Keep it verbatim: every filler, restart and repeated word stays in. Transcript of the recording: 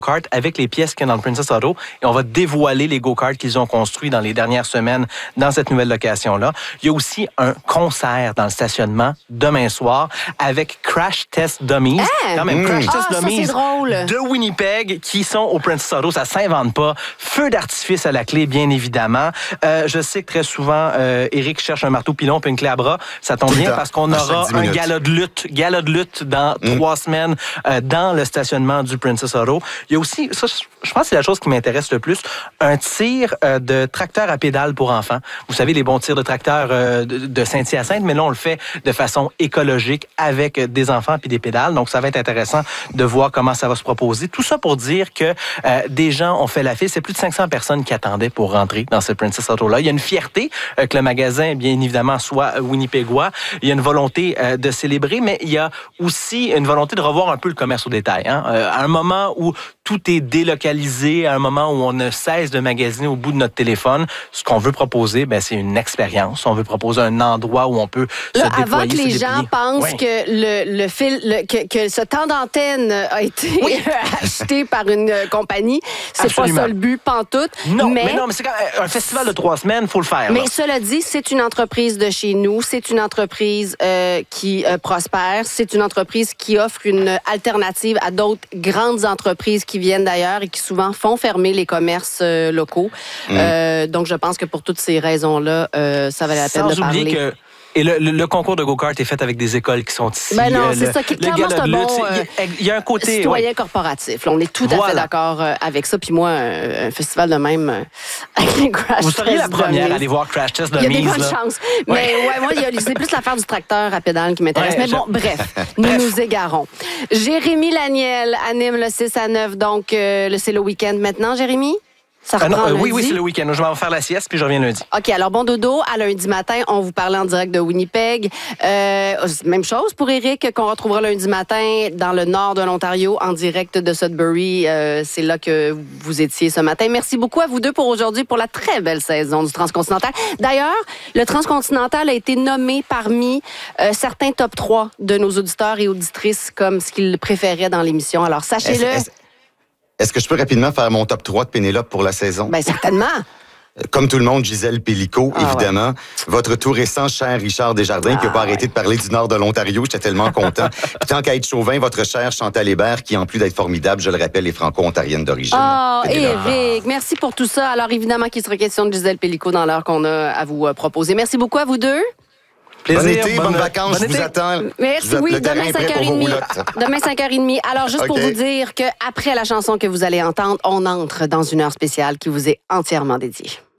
kart avec les pièces qu'il y a dans le Princess Auto et on va dévoiler les go-karts qu'ils ont construits dans les dernières semaines dans cette nouvelle location-là. Il y a aussi un concert dans le stationnement demain soir avec Crash Test Dummies. Hey! Quand même, mmh. Crash ah, Test ça, Dummies c'est drôle. de Winnipeg qui sont au Princess Auto. Ça s'invente pas. Feu d'artifice à la clé, bien évidemment. Euh, je sais que très souvent, euh, Éric cherche un marteau pilon puis une clé à bras. Ça tombe bien parce qu'on aura un gala de lutte, gala de lutte dans mmh. trois semaines euh, dans le stationnement du Princess Auto. Il y a aussi, ça, je pense que c'est la chose qui m'intéresse le plus, un tir euh, de tracteur à pédale pour enfants. Vous savez, les bons tirs de tracteur euh, de, de Saint-Hyacinthe, mais là, on le fait de façon écologique avec des enfants puis des pédales. Donc, ça va être intéressant de voir comment ça va se proposer. Tout ça pour dire que euh, des gens ont fait la file. C'est plus de cinq cents personnes qui attendaient pour rentrer dans ce Princess Auto-là. Il y a une fierté euh, que le magasin, bien évidemment, soit winnipégois. Il y a une volonté euh, de célébrer, mais il y a aussi une volonté de revoir un peu le commerce au détail. Hein? Euh, à un moment où tout est délocalisé, à un moment où on ne cesse de magasiner au bout de notre téléphone, ce qu'on veut proposer, ben, c'est une expérience. On veut proposer un endroit où on peut là, se déployer. Avant que les gens pensent oui. que le, le fil, le, que, que ce temps d'antenne a été oui. acheté par une compagnie, c'est Absolument. pas ça le but, pantoute. Non, mais, mais non, mais c'est quand même un festival de trois semaines, il faut le faire. Mais là. cela dit, c'est une entreprise de chez nous, c'est une entreprise euh, qui euh, prospère, c'est une entreprise qui offre une alternative à d'autres grandes entreprises qui viennent d'ailleurs et qui souvent font fermer les commerces euh, locaux. Mmh. Euh, donc, je pense que pour toutes ces raisons-là, euh, ça valait la peine Sans de parler. Que... Et le, le, le concours de go-kart est fait avec des écoles qui sont ici. Ben non, euh, c'est le, ça. Qui, le clairement, c'est un bon euh, il y a un côté citoyen ouais. corporatif. Là, on est tout voilà. à fait d'accord euh, avec ça. Puis moi, un, un festival de même euh, avec les Crash Vous seriez la première Dummies. à aller voir Crash Test Dummies. Il y a des bonnes chances. Mais ouais, ouais moi, il y a, c'est plus l'affaire du tracteur à pédale qui m'intéresse. Ouais, Mais bon, je... bref, nous bref. nous égarons. Jérémy Laniel anime le six à neuf. Donc, euh, c'est le week-end maintenant, Jérémy? Ça ah non, euh, lundi. Oui, oui, c'est le week-end. Je vais en faire la sieste, puis je reviens lundi. OK, alors bon dodo. À lundi matin, on vous parlait en direct de Winnipeg. Euh, même chose pour Éric, qu'on retrouvera lundi matin dans le nord de l'Ontario, en direct de Sudbury. Euh, c'est là que vous étiez ce matin. Merci beaucoup à vous deux pour aujourd'hui, pour la très belle saison du Transcontinental. D'ailleurs, le Transcontinental a été nommé parmi euh, certains top trois de nos auditeurs et auditrices comme ce qu'ils préféraient dans l'émission. Alors, sachez-le... Est-ce, est-ce... Est-ce que je peux rapidement faire mon top trois de Pénélope pour la saison? Bien, certainement. Comme tout le monde, Gisèle Pellicot, ah, évidemment. Ouais. Votre tout récent, cher Richard Desjardins, ah, qui n'a pas ouais. arrêté de parler du nord de l'Ontario. J'étais tellement content. Puis tant qu'à être chauvin, votre chère Chantal Hébert, qui, en plus d'être formidable, je le rappelle, est franco-ontarienne d'origine. Oh, Éric, merci pour tout ça. Alors, évidemment qu'il sera question de Gisèle Pellicot dans l'heure qu'on a à vous proposer. Merci beaucoup à vous deux. Plaisir, bon été, bonnes, bonnes vacances, bon je vous attends. Merci, vous oui, demain cinq heures trente. Demain cinq heures trente. Alors, juste okay. pour vous dire qu'après la chanson que vous allez entendre, on entre dans une heure spéciale qui vous est entièrement dédiée.